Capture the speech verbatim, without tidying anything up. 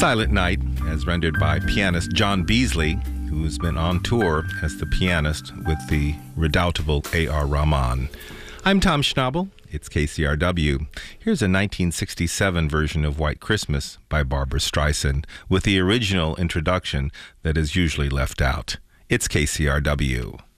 Silent Night, as rendered by pianist John Beasley, who's been on tour as the pianist with the redoubtable A R Rahman. I'm Tom Schnabel. It's K C R W. Here's a nineteen sixty-seven version of White Christmas by Barbra Streisand, with the original introduction that is usually left out. It's K C R W.